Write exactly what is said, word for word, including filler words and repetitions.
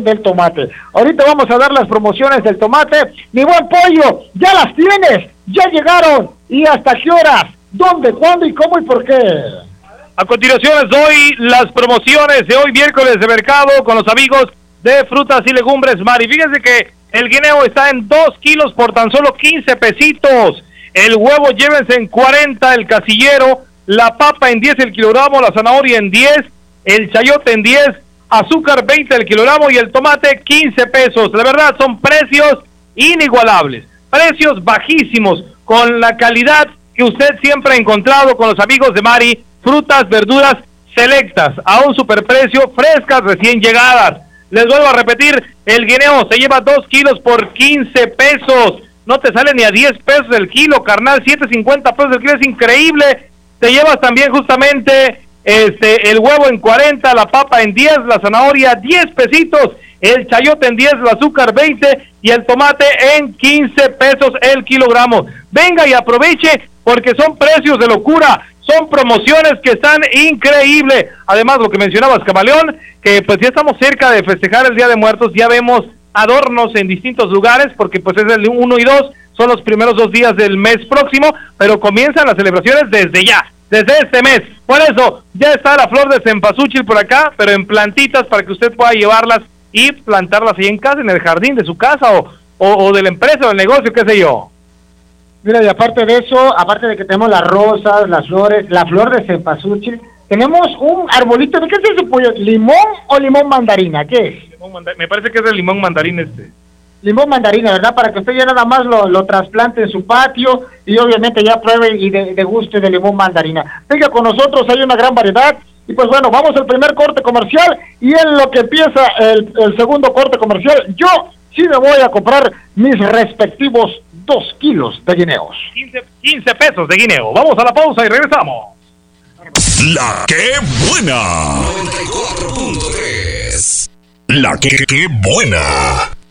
promoción del tomate. Ahorita vamos a dar las promociones del tomate. Mi buen pollo, ya las tienes, ya llegaron. ¿Y hasta qué horas? ¿Dónde, cuándo y cómo y por qué? A continuación les doy las promociones de hoy miércoles de mercado con los amigos de Frutas y Legumbres Mari. Fíjense que el guineo está en dos kilos por tan solo quince pesitos. El huevo llévense en cuarenta, el casillero, la papa en diez el kilogramo, la zanahoria en diez, el chayote en diez, azúcar veinte el kilogramo y el tomate quince pesos. La verdad son precios inigualables, precios bajísimos, con la calidad que usted siempre ha encontrado con los amigos de Mari. Frutas, verduras selectas a un superprecio, frescas, recién llegadas. Les vuelvo a repetir, el guineo se lleva dos kilos por quince pesos. No te sale ni a diez pesos el kilo, carnal, siete cincuenta pesos el kilo, es increíble. Te llevas también justamente este el huevo en cuarenta, la papa en diez, la zanahoria diez pesitos, el chayote en diez, el azúcar veinte y el tomate en quince pesos el kilogramo. Venga y aproveche porque son precios de locura, son promociones que están increíbles. Además, lo que mencionabas, Camaleón, que pues ya estamos cerca de festejar el Día de Muertos, ya vemos adornos en distintos lugares, porque pues es el uno y dos, son los primeros dos días del mes próximo, pero comienzan las celebraciones desde ya, desde este mes. Por eso, ya está la flor de cempasúchil por acá, pero en plantitas para que usted pueda llevarlas y plantarlas ahí en casa, en el jardín de su casa, o, o, o de la empresa o del negocio, qué sé yo. Mira, y aparte de eso, aparte de que tenemos las rosas, las flores, la flor de cempasúchil, tenemos un arbolito, ¿de qué es ese pollo? ¿Limón o limón mandarina? ¿Qué es? Limón manda- me parece que es el limón mandarín este. Limón mandarina, ¿verdad? Para que usted ya nada más lo, lo trasplante en su patio y obviamente ya pruebe y de, de guste de limón mandarina. Venga con nosotros, hay una gran variedad. Y pues bueno, vamos al primer corte comercial y en lo que empieza el, el segundo corte comercial, yo sí me voy a comprar mis respectivos dos kilos de guineos. quince, quince pesos de guineo. Vamos a la pausa y regresamos. La que buena. noventa y cuatro punto tres. La que, que buena.